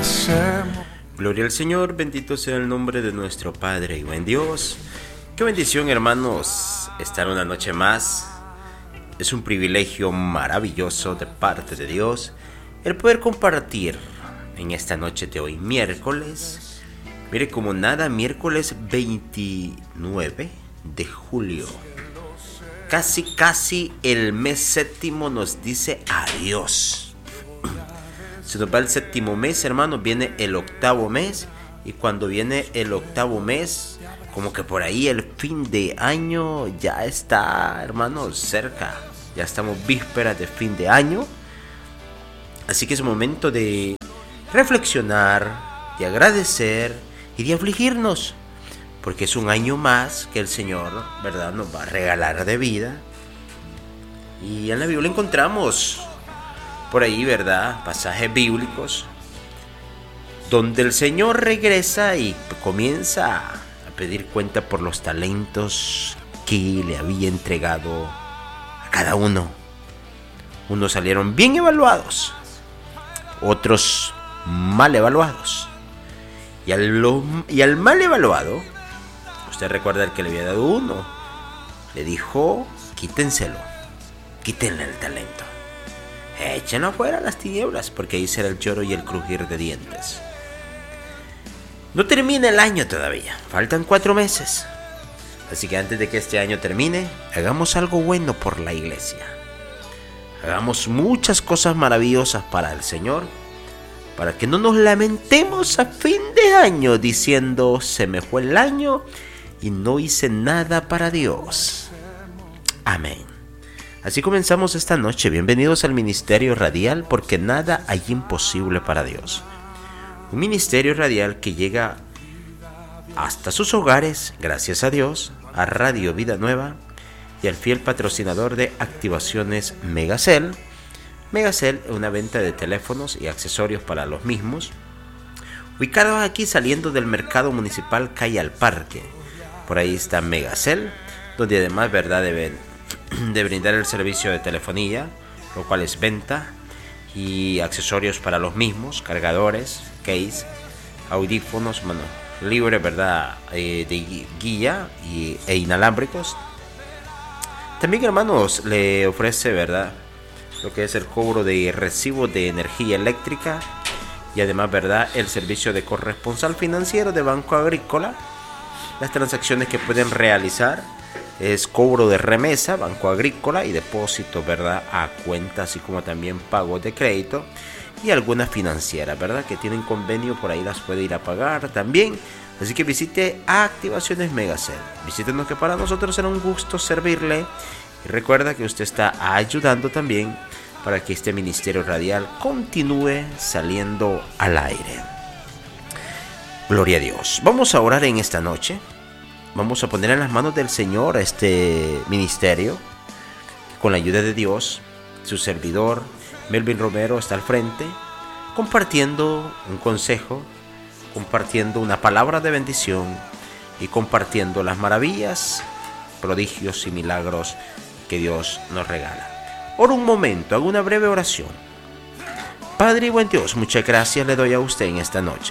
Gloria al Señor, bendito sea el nombre de nuestro Padre y buen Dios. Qué bendición, hermanos, estar una noche más. Es un privilegio maravilloso de parte de Dios el poder compartir en esta noche de hoy, miércoles. Mire como nada, miércoles 29 de julio. Casi el mes séptimo nos dice adiós. Se nos va el séptimo mes, hermanos, viene el octavo mes. Y cuando viene el octavo mes, como que por ahí el fin de año ya está, hermanos, cerca. Ya estamos vísperas de fin de año. Así que es momento de reflexionar, de agradecer y de afligirnos. Porque es un año más que el Señor, ¿verdad?, nos va a regalar de vida. Y en la Biblia encontramos por ahí, ¿verdad?, pasajes bíblicos donde el Señor regresa y comienza a pedir cuenta por los talentos que le había entregado a cada uno. Unos salieron bien evaluados, otros mal evaluados. Y al mal evaluado, usted recuerda el que le había dado uno, le dijo: quítenselo, quítenle el talento. Échenlo afuera a las tinieblas, porque ahí será el lloro y el crujir de dientes. No termina el año todavía, faltan 4 meses. Así que antes de que este año termine, hagamos algo bueno por la iglesia. Hagamos muchas cosas maravillosas para el Señor, para que no nos lamentemos a fin de año diciendo: se me fue el año y no hice nada para Dios. Amén. Así comenzamos esta noche. Bienvenidos al Ministerio Radial, porque nada hay imposible para Dios. Un ministerio radial que llega hasta sus hogares, gracias a Dios, a Radio Vida Nueva y al fiel patrocinador de Activaciones Megacel. Megacel es una venta de teléfonos y accesorios para los mismos, ubicados aquí saliendo del mercado municipal calle al Parque. Por ahí está Megacel, donde además, ¿verdad?, deben de brindar el servicio de telefonía, lo cual es venta y accesorios para los mismos, cargadores, case, audífonos, mano libre, ¿verdad?, de guía e inalámbricos. También, hermanos, le ofrece, ¿verdad?, lo que es el cobro de recibo de energía eléctrica y además, ¿verdad?, el servicio de corresponsal financiero de Banco Agrícola. Las transacciones que pueden realizar es cobro de remesa, Banco Agrícola, y depósito, ¿verdad?, a cuenta, así como también pagos de crédito y algunas financieras, ¿verdad?, que tienen convenio, por ahí las puede ir a pagar también. Así que visite Activaciones Megacel. Visítenos, que para nosotros será un gusto servirle. Y recuerda que usted está ayudando también para que este ministerio radial continúe saliendo al aire. Gloria a Dios. Vamos a orar en esta noche. Vamos a poner en las manos del Señor a este ministerio. Con la ayuda de Dios, su servidor Melvin Romero está al frente, compartiendo un consejo, compartiendo una palabra de bendición y compartiendo las maravillas, prodigios y milagros que Dios nos regala. Por un momento, hago una breve oración. Padre y buen Dios, muchas gracias le doy a usted en esta noche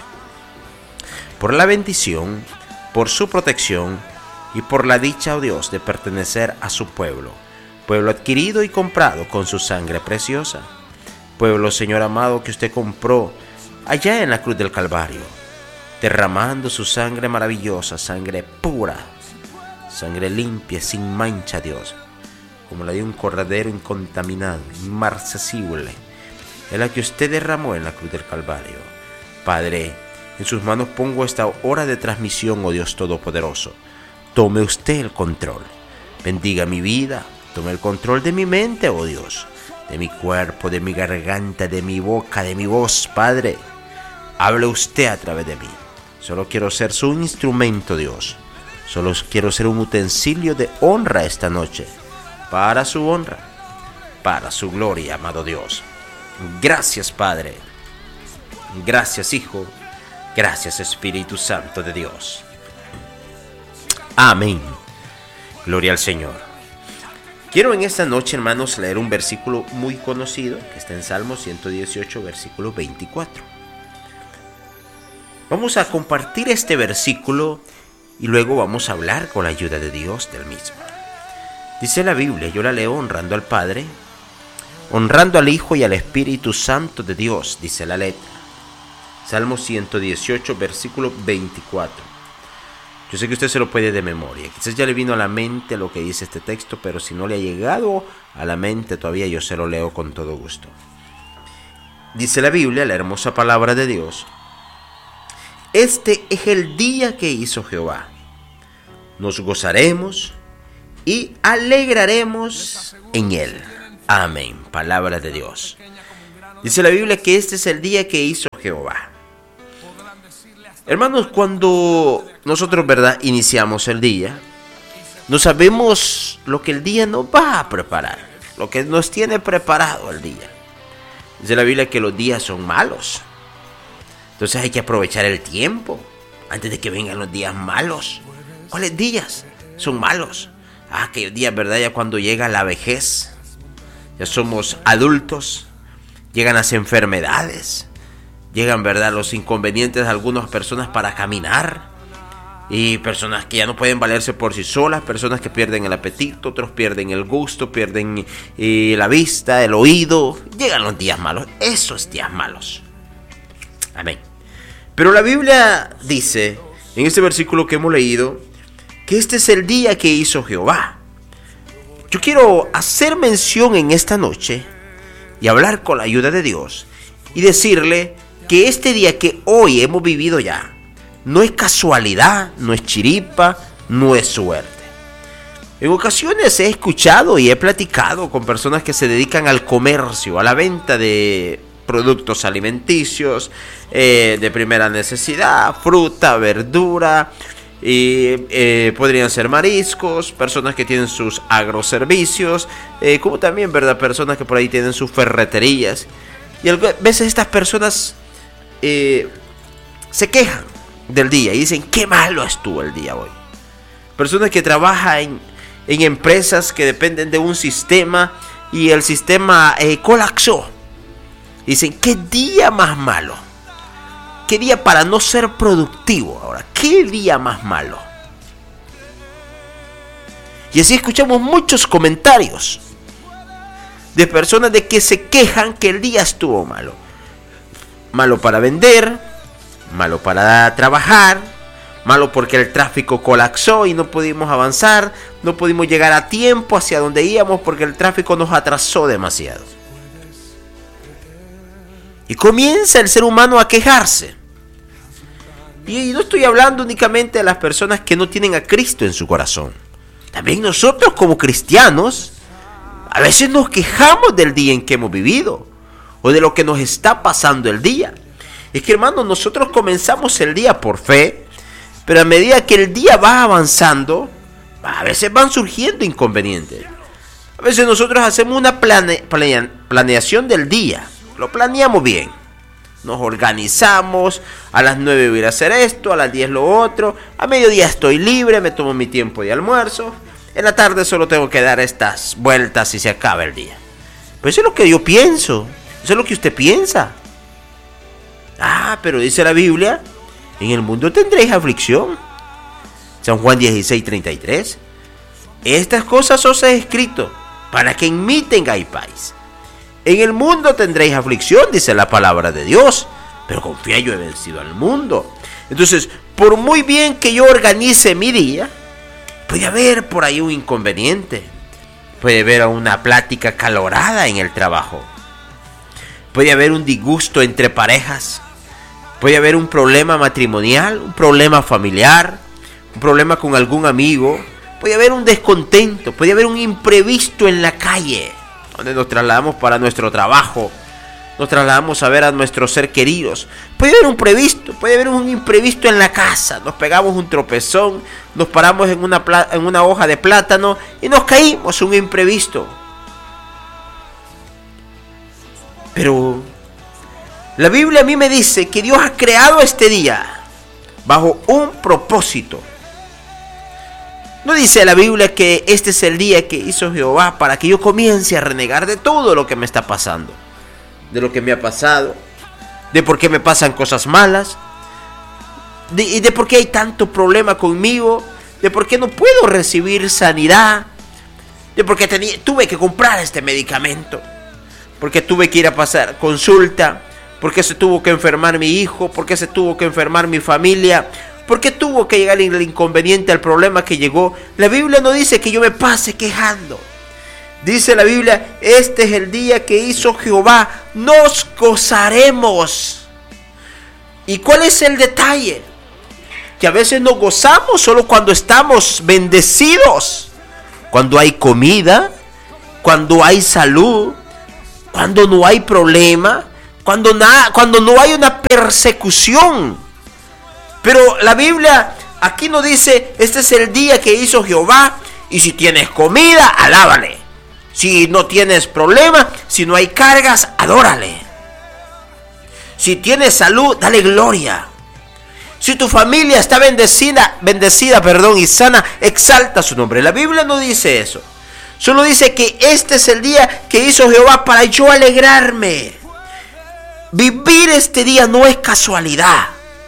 por la bendición, por su protección y por la dicha, oh Dios, de pertenecer a su pueblo, pueblo adquirido y comprado con su sangre preciosa, pueblo, Señor amado, que usted compró allá en la cruz del Calvario, derramando su sangre maravillosa, sangre pura, sangre limpia, sin mancha, Dios, como la de un cordero incontaminado, inmarcesible, es la que usted derramó en la cruz del Calvario. Padre, en sus manos pongo esta hora de transmisión, oh Dios Todopoderoso. Tome usted el control. Bendiga mi vida. Tome el control de mi mente, oh Dios. De mi cuerpo, de mi garganta, de mi boca, de mi voz, Padre. Hable usted a través de mí. Solo quiero ser su instrumento, Dios. Solo quiero ser un utensilio de honra esta noche. Para su honra. Para su gloria, amado Dios. Gracias, Padre. Gracias, Hijo. Gracias, Espíritu Santo de Dios. Amén. Gloria al Señor. Quiero en esta noche, hermanos, leer un versículo muy conocido que está en Salmo 118, versículo 24. Vamos a compartir este versículo y luego vamos a hablar con la ayuda de Dios del mismo. Dice la Biblia, yo la leo: honrando al Padre, honrando al Hijo y al Espíritu Santo de Dios, dice la letra. Salmo 118, versículo 24. Yo sé que usted se lo puede de memoria. Quizás ya le vino a la mente lo que dice este texto, pero si no le ha llegado a la mente todavía, yo se lo leo con todo gusto. Dice la Biblia, la hermosa palabra de Dios: este es el día que hizo Jehová. Nos gozaremos y alegraremos en él. Amén. Palabra de Dios. Dice la Biblia que este es el día que hizo Jehová. Hermanos, cuando nosotros, ¿verdad?, iniciamos el día, no sabemos lo que el día nos va a preparar, lo que nos tiene preparado el día. Dice la Biblia que los días son malos. Entonces hay que aprovechar el tiempo antes de que vengan los días malos. ¿Cuáles días son malos? Aquellos días, ¿verdad?, ya cuando llega la vejez, ya somos adultos, llegan las enfermedades, llegan, ¿verdad?, los inconvenientes de algunas personas para caminar, y personas que ya no pueden valerse por sí solas, personas que pierden el apetito, otros pierden el gusto, pierden la vista, el oído. Llegan los días malos, esos días malos. Amén. Pero la Biblia dice, en este versículo que hemos leído, que este es el día que hizo Jehová. Yo quiero hacer mención en esta noche y hablar con la ayuda de Dios y decirle que este día que hoy hemos vivido ya no es casualidad, no es chiripa, no es suerte. En ocasiones he escuchado y he platicado con personas que se dedican al comercio, a la venta de productos alimenticios de primera necesidad, fruta, verdura, podrían ser mariscos, personas que tienen sus agroservicios, como también, ¿verdad?, personas que por ahí tienen sus ferreterías. Y a veces estas personas se quejan del día y dicen: qué malo estuvo el día hoy. Personas que trabajan en empresas que dependen de un sistema y el sistema colapsó. Dicen: qué día más malo, qué día para no ser productivo. Ahora, qué día más malo. Y así escuchamos muchos comentarios de personas de que se quejan que el día estuvo malo. Malo para vender, malo para trabajar, malo porque el tráfico colapsó y no pudimos avanzar, no pudimos llegar a tiempo hacia donde íbamos porque el tráfico nos atrasó demasiado. Y comienza el ser humano a quejarse. Y no estoy hablando únicamente de las personas que no tienen a Cristo en su corazón. También nosotros como cristianos a veces nos quejamos del día en que hemos vivido o de lo que nos está pasando el día. Es que, hermanos, nosotros comenzamos el día por fe, pero a medida que el día va avanzando, a veces van surgiendo inconvenientes. A veces nosotros hacemos una planeación del día, lo planeamos bien, nos organizamos: a las 9 voy a hacer esto, a las 10 lo otro, a mediodía estoy libre, me tomo mi tiempo de almuerzo, en la tarde solo tengo que dar estas vueltas y se acaba el día. Pues eso es lo que yo pienso, eso es lo que usted piensa. Pero dice la Biblia: en el mundo tendréis aflicción. San Juan 16:33. Estas cosas os he escrito para que en mí tengáis paz. En el mundo tendréis aflicción, dice la palabra de Dios, pero confía, yo he vencido al mundo. Entonces, por muy bien que yo organice mi día, puede haber por ahí un inconveniente. Puede haber una plática acalorada en el trabajo. Puede haber un disgusto entre parejas. Puede haber un problema matrimonial, un problema familiar, un problema con algún amigo. Puede haber un descontento, puede haber un imprevisto en la calle, donde nos trasladamos para nuestro trabajo, nos trasladamos a ver a nuestros seres queridos. Puede haber un imprevisto en la casa, nos pegamos un tropezón, nos paramos en una hoja de plátano y nos caímos, un imprevisto. Pero la Biblia a mí me dice que Dios ha creado este día bajo un propósito. No dice la Biblia que este es el día que hizo Jehová para que yo comience a renegar de todo lo que me está pasando, de lo que me ha pasado, de por qué me pasan cosas malas. de por qué hay tanto problema conmigo, de por qué no puedo recibir sanidad, de por qué tuve que comprar este medicamento, porque tuve que ir a pasar consulta, porque se tuvo que enfermar mi hijo, porque se tuvo que enfermar mi familia, porque tuvo que llegar el inconveniente, el problema que llegó. La Biblia no dice que yo me pase quejando. Dice la Biblia, este es el día que hizo Jehová, nos gozaremos. ¿Y cuál es el detalle? Que a veces nos gozamos solo cuando estamos bendecidos, cuando hay comida, cuando hay salud, cuando no hay problema, cuando no hay una persecución. Pero la Biblia aquí no dice, este es el día que hizo Jehová, y si tienes comida, alábale. Si no tienes problema, si no hay cargas, adórale. Si tienes salud, dale gloria. Si tu familia está bendecida, y sana, exalta su nombre. La Biblia no dice eso. Solo dice que este es el día que hizo Jehová para yo alegrarme. Vivir este día no es casualidad.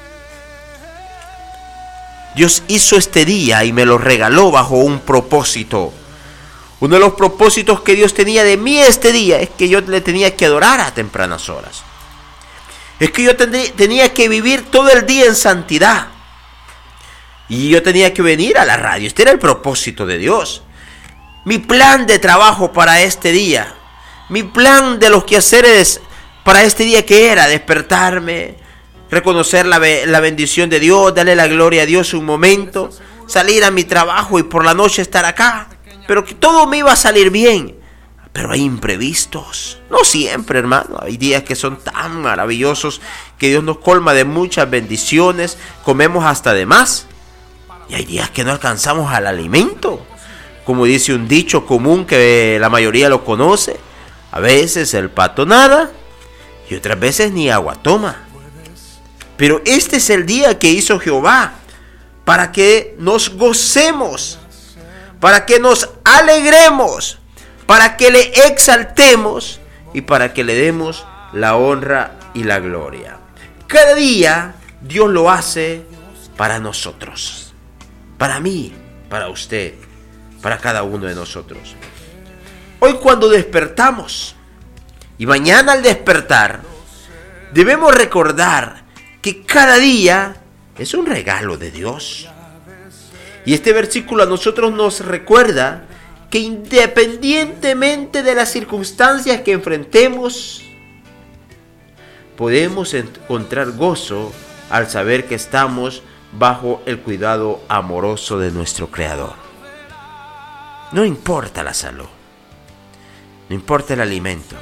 Dios hizo este día y me lo regaló bajo un propósito. Uno de los propósitos que Dios tenía de mí este día es que yo le tenía que adorar a tempranas horas. Es que yo tenía que vivir todo el día en santidad. Y yo tenía que venir a la radio. Este era el propósito de Dios. Mi plan de trabajo para este día. Mi plan de los quehaceres para este día, que era despertarme, reconocer la bendición de Dios, darle la gloria a Dios un momento, salir a mi trabajo y por la noche estar acá. Pero que todo me iba a salir bien. Pero hay imprevistos. No siempre, hermano. Hay días que son tan maravillosos que Dios nos colma de muchas bendiciones. Comemos hasta de más. Y hay días que no alcanzamos al alimento. Como dice un dicho común que la mayoría lo conoce. A veces el pato nada y otras veces ni agua toma. Pero este es el día que hizo Jehová para que nos gocemos, para que nos alegremos, para que le exaltemos y para que le demos la honra y la gloria. Cada día Dios lo hace para nosotros, para mí, para usted, para cada uno de nosotros. Hoy cuando despertamos y mañana al despertar, debemos recordar que cada día es un regalo de Dios. Y este versículo a nosotros nos recuerda que independientemente de las circunstancias que enfrentemos, podemos encontrar gozo al saber que estamos bajo el cuidado amoroso de nuestro Creador. No importa la salud, no importa el alimento,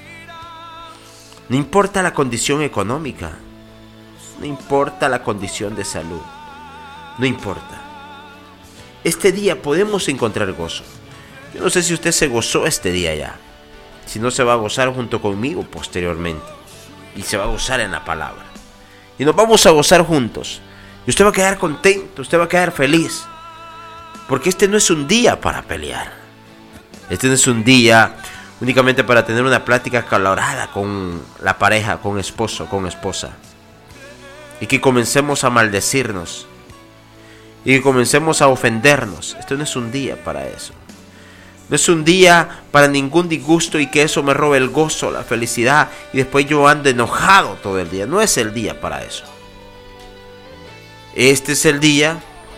no importa la condición económica, no importa la condición de salud, no importa. Este día podemos encontrar gozo. Yo no sé si usted se gozó este día ya. Si no, se va a gozar junto conmigo posteriormente. Y se va a gozar en la palabra. Y nos vamos a gozar juntos. Y usted va a quedar contento, usted va a quedar feliz. Porque este no es un día para pelear. Este no es un día únicamente para tener una plática acalorada con la pareja, con esposo, con esposa. Y que comencemos a maldecirnos. Y que comencemos a ofendernos. Este no es un día para eso. No es un día para ningún disgusto y que eso me robe el gozo, la felicidad y después yo ando enojado todo el día. No es el día para eso. Este es el día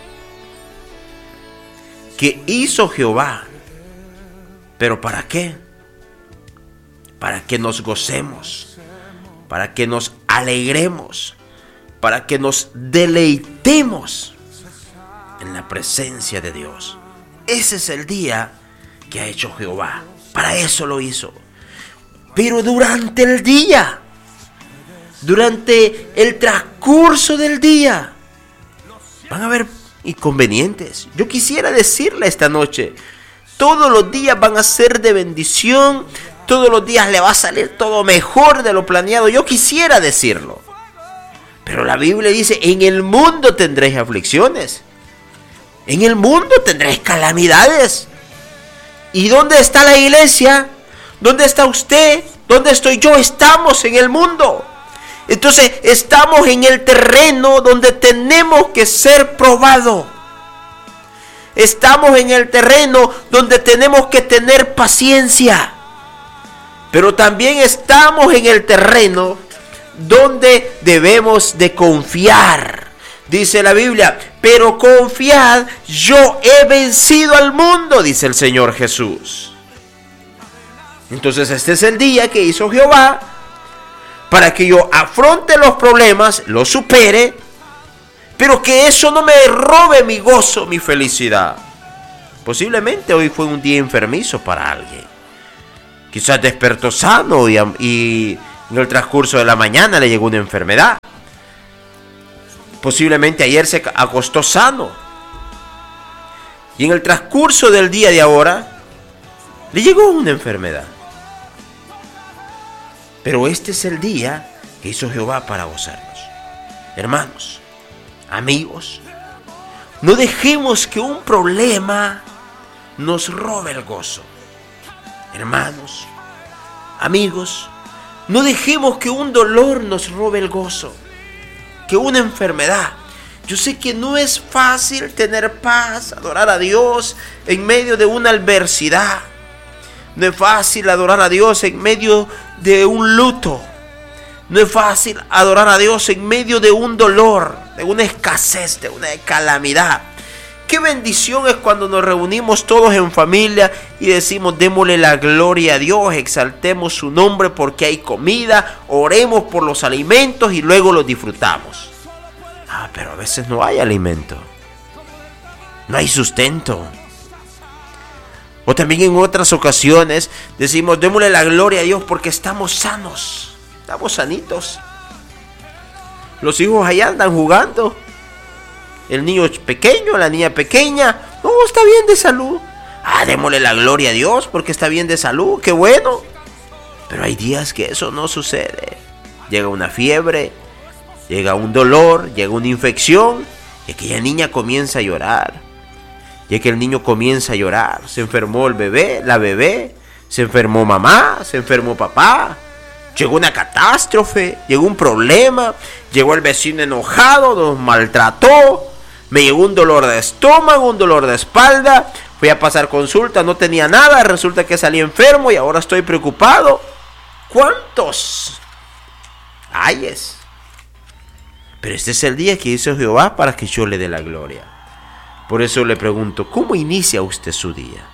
que hizo Jehová. ¿Pero para qué? Para que nos gocemos, para que nos alegremos, para que nos deleitemos en la presencia de Dios. Ese es el día que ha hecho Jehová. Para eso lo hizo. Pero durante el día, durante el transcurso del día, van a haber inconvenientes. Yo quisiera decirle esta noche, todos los días van a ser de bendición, todos los días le va a salir todo mejor de lo planeado. Yo quisiera decirlo. Pero la Biblia dice, en el mundo tendréis aflicciones. En el mundo tendréis calamidades. ¿Y dónde está la iglesia? ¿Dónde está usted? ¿Dónde estoy yo? Estamos en el mundo. Entonces estamos en el terreno donde tenemos que ser probados. Estamos en el terreno donde tenemos que tener paciencia. Pero también estamos en el terreno donde debemos de confiar. Dice la Biblia, pero confiad, yo he vencido al mundo, dice el Señor Jesús. Entonces este es el día que hizo Jehová para que yo afronte los problemas, los supere, pero que eso no me robe mi gozo, mi felicidad. Posiblemente hoy fue un día enfermizo para alguien. Quizás despertó sano y en el transcurso de la mañana le llegó una enfermedad. Posiblemente ayer se acostó sano. Y en el transcurso del día de ahora le llegó una enfermedad. Pero este es el día que hizo Jehová para gozarnos. Hermanos, amigos, no dejemos que un problema nos robe el gozo. Hermanos, amigos, no dejemos que un dolor nos robe el gozo, que una enfermedad. Yo sé que no es fácil tener paz, adorar a Dios en medio de una adversidad. No es fácil adorar a Dios en medio de un luto. No es fácil adorar a Dios en medio de un dolor, de una escasez, de una calamidad. Qué bendición es cuando nos reunimos todos en familia y decimos, démosle la gloria a Dios, exaltemos su nombre porque hay comida, oremos por los alimentos y luego los disfrutamos. Pero a veces no hay alimento, no hay sustento. O también en otras ocasiones decimos, démosle la gloria a Dios porque estamos sanos, estamos sanitos. Los hijos allá andan jugando. El niño pequeño, la niña pequeña, no, está bien de salud. Démosle la gloria a Dios porque está bien de salud, qué bueno. Pero hay días que eso no sucede. Llega una fiebre, llega un dolor, llega una infección, y aquella niña comienza a llorar. Y que el niño comienza a llorar. Se enfermó el bebé, la bebé, se enfermó mamá, se enfermó papá. Llegó una catástrofe, llegó un problema, llegó el vecino enojado, nos maltrató. Me llegó un dolor de estómago, un dolor de espalda. Fui a pasar consulta, no tenía nada. Resulta que salí enfermo y ahora estoy preocupado. ¿Cuántos ayes? Pero este es el día que hizo Jehová para que yo le dé la gloria. Por eso le pregunto, ¿cómo inicia usted su día?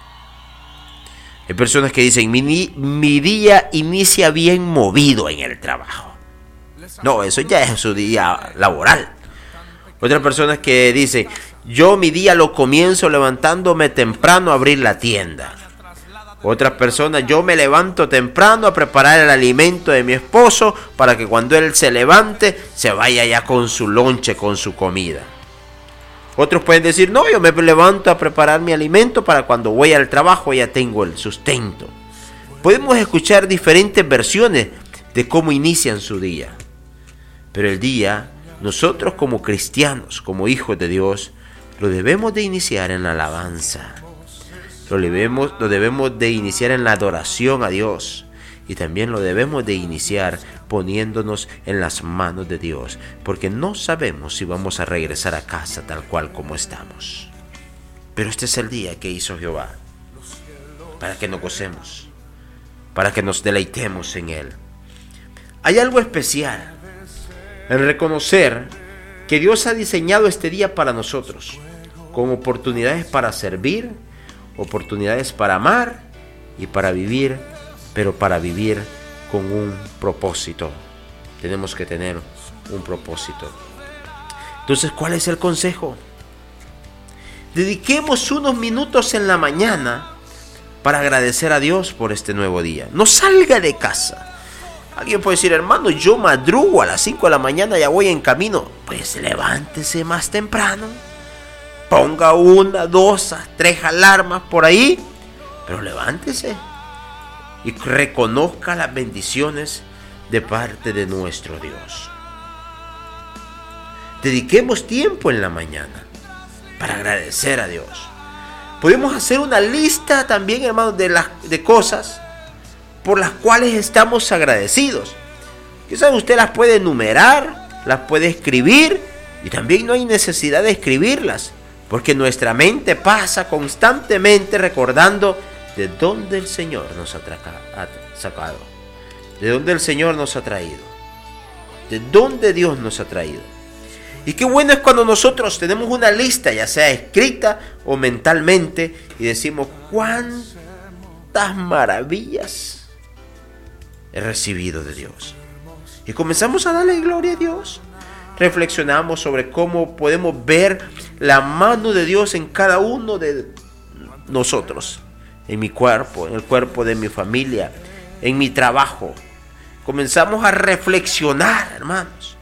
Hay personas que dicen, mi día inicia bien movido en el trabajo. No, eso ya es su día laboral. Otras personas que dicen, yo mi día lo comienzo levantándome temprano a abrir la tienda. Otras personas, yo me levanto temprano a preparar el alimento de mi esposo para que cuando él se levante, se vaya ya con su lonche, con su comida. Otros pueden decir, no, yo me levanto a preparar mi alimento para cuando voy al trabajo ya tengo el sustento. Podemos escuchar diferentes versiones de cómo inician su día. Pero el día, nosotros como cristianos, como hijos de Dios, lo debemos de iniciar en la alabanza. Lo debemos de iniciar en la adoración a Dios. Y también lo debemos de iniciar poniéndonos en las manos de Dios. Porque no sabemos si vamos a regresar a casa tal cual como estamos. Pero este es el día que hizo Jehová. Para que nos gocemos. Para que nos deleitemos en Él. Hay algo especial en reconocer que Dios ha diseñado este día para nosotros. Con oportunidades para servir, oportunidades para amar y para vivir. Pero para vivir con un propósito. Tenemos que tener un propósito. Entonces, ¿cuál es el consejo? Dediquemos unos minutos en la mañana para agradecer a Dios por este nuevo día. No salga de casa. Alguien puede decir, hermano, yo madrugo a las 5 de la mañana, ya voy en camino. Pues levántese más temprano. Ponga 1, 2, 3 alarmas por ahí. Pero levántese. Y reconozca las bendiciones de parte de nuestro Dios. Dediquemos tiempo en la mañana para agradecer a Dios. Podemos hacer una lista también, hermanos, de cosas por las cuales estamos agradecidos. Quizás usted las puede enumerar, las puede escribir, y también no hay necesidad de escribirlas, porque nuestra mente pasa constantemente recordando de dónde el Señor nos ha sacado, de dónde el Señor nos ha traído, de dónde Dios nos ha traído. Y qué bueno es cuando nosotros tenemos una lista, ya sea escrita o mentalmente, y decimos cuántas maravillas he recibido de Dios. Y comenzamos a darle gloria a Dios. Reflexionamos sobre cómo podemos ver la mano de Dios en cada uno de nosotros, en mi cuerpo, en el cuerpo de mi familia, en mi trabajo. Comenzamos a reflexionar, hermanos.